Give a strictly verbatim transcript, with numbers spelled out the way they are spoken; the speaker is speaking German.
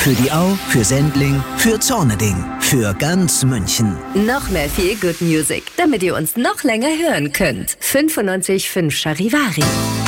Für die Au, für Sendling, für Zorneding, für ganz München. Noch mehr Feel Good Music, damit ihr uns noch länger hören könnt. fünfundneunzig Komma fünf Charivari.